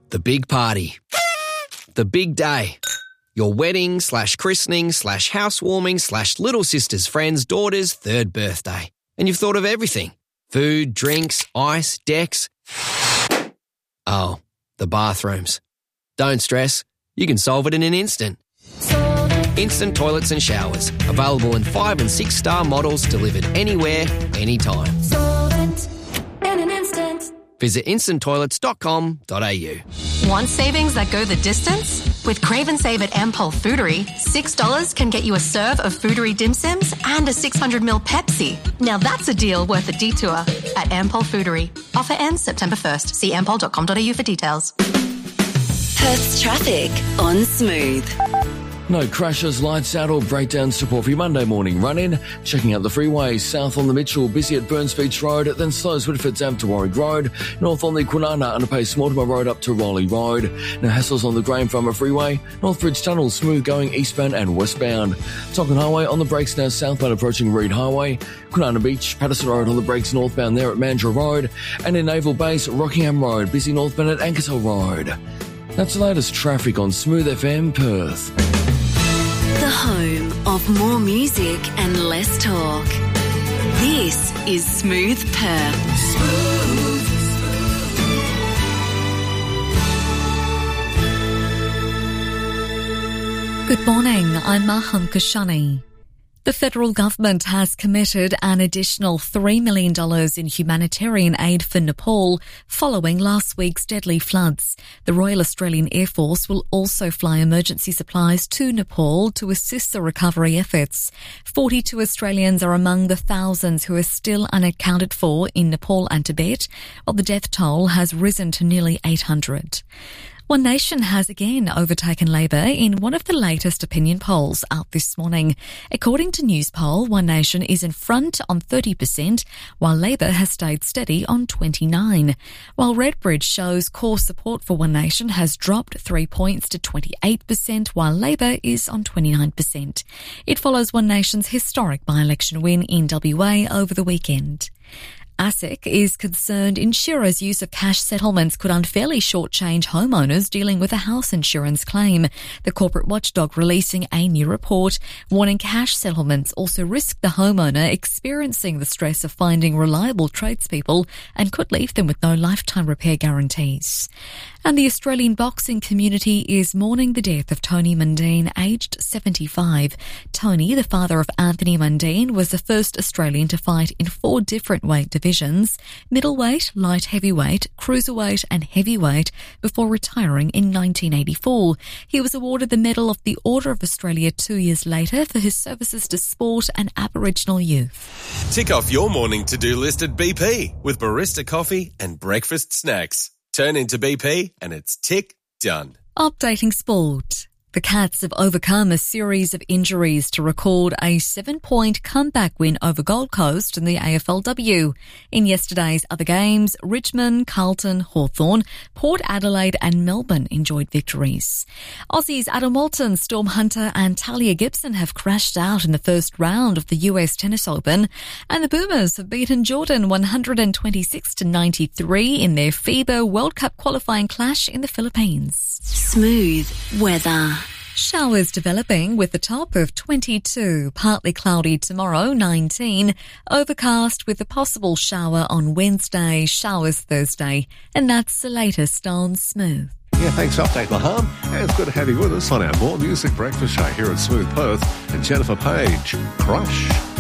The big party. The big day. Your wedding / christening / housewarming / little sister's friend's daughter's 3rd birthday. And you've thought of everything. Food, drinks, ice, decks. Oh, the bathrooms. Don't stress. You can solve it in an instant. Instant toilets and showers. Available in 5 and 6 star models delivered anywhere, anytime. Solvent in an instant. Visit instanttoilets.com.au. Want savings that go the distance? With Crave and Save at Ampol Foodery, $6 can get you a serve of Foodery dim sims and a 600ml Pepsi. Now that's a deal worth a detour at Ampol Foodery. Offer ends September 1st. See ampol.com.au for details. Perth's traffic on Smooth. No crashes, lights out or breakdowns to report for your Monday morning run-in. Checking out the freeways, south on the Mitchell, busy at Burns Beach Road, then slows Whitford's Ave to Warwick Road, north on the Kwinana underpass Mortimer Road up to Raleigh Road. No hassles on the Graham Farmer Freeway, Northbridge Tunnel smooth going eastbound and westbound. Tonkin Highway on the brakes now southbound approaching Reed Highway. Kwinana Beach, Patterson Road on the brakes northbound there at Mandurah Road, and in Naval Base, Rockingham Road, busy northbound at Ankersell Road. That's the latest traffic on Smooth FM Perth. The home of more music and less talk. This is Smooth Perth. Good morning, I'm Maham Kashani. The federal government has committed an additional $3 million in humanitarian aid for Nepal following last week's deadly floods. The Royal Australian Air Force will also fly emergency supplies to Nepal to assist the recovery efforts. 42 Australians are among the thousands who are still unaccounted for in Nepal and Tibet, while the death toll has risen to nearly 800. One Nation has again overtaken Labor in one of the latest opinion polls out this morning. According to Newspoll, One Nation is in front on 30%, while Labor has stayed steady on 29%. While Redbridge shows core support for One Nation has dropped 3 points to 28%, while Labor is on 29%. It follows One Nation's historic by-election win in WA over the weekend. ASIC is concerned insurers' use of cash settlements could unfairly shortchange homeowners dealing with a house insurance claim. The corporate watchdog releasing a new report warning cash settlements also risk the homeowner experiencing the stress of finding reliable tradespeople and could leave them with no lifetime repair guarantees. And the Australian boxing community is mourning the death of Tony Mundine, aged 75. Tony, the father of Anthony Mundine, was the first Australian to fight in 4 different weight divisions: middleweight, light heavyweight, cruiserweight and heavyweight, before retiring in 1984. He was awarded the Medal of the Order of Australia 2 years later for his services to sport and Aboriginal youth. Tick off your morning to-do list at BP with barista coffee and breakfast snacks. Turn into BP and it's tick done. Updating sport. The Cats have overcome a series of injuries to record a 7-point comeback win over Gold Coast in the AFLW. In yesterday's other games, Richmond, Carlton, Hawthorn, Port Adelaide and Melbourne enjoyed victories. Aussies Adam Walton, Storm Hunter and Talia Gibson have crashed out in the first round of the US Tennis Open, and the Boomers have beaten Jordan 126-93 in their FIBA World Cup qualifying clash in the Philippines. Smooth weather. Showers developing with a top of 22, partly cloudy tomorrow, 19, overcast with a possible shower on Wednesday, showers Thursday, and that's the latest on Smooth. Yeah, thanks for update, Maham. And it's good to have you with us on our More Music Breakfast Show here at Smooth Perth. And Jennifer Page, Crush.